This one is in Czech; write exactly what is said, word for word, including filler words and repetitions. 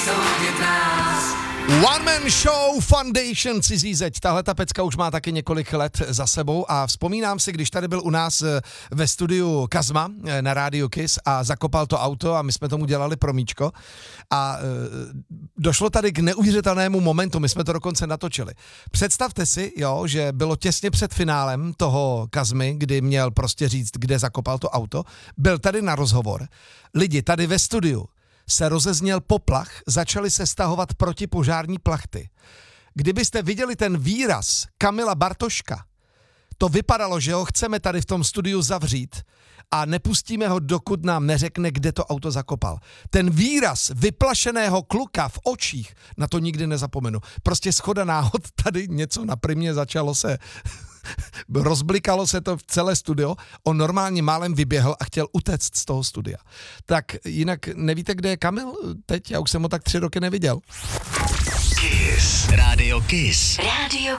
One Man Show Foundation Cizí zeď. Tahle ta pecka už má taky několik let za sebou a vzpomínám si, když tady byl u nás ve studiu Kazma na rádiu Kiss a zakopal to auto a my jsme tomu dělali promíčko a e, došlo tady k neuvěřitelnému momentu, my jsme to dokonce natočili. Představte si, jo, že bylo těsně před finálem toho Kazmy, kdy měl prostě říct, kde zakopal to auto, byl tady na rozhovor. Lidi tady ve studiu se rozezněl poplach, začaly se stahovat protipožární plachty. Kdybyste viděli ten výraz Kamila Bartoška, to vypadalo, že ho chceme tady v tom studiu zavřít a nepustíme ho, dokud nám neřekne, kde to auto zakopal. Ten výraz vyplašeného kluka v očích, na to nikdy nezapomenu. Prostě shoda náhod tady něco na primě začalo se... rozblikalo se to v celé studio, on normálně málem vyběhl a chtěl utéct z toho studia. Tak jinak nevíte, kde je Kamil teď? Já už jsem ho tak tři roky neviděl. Kiss. Rádio Kiss. Rádio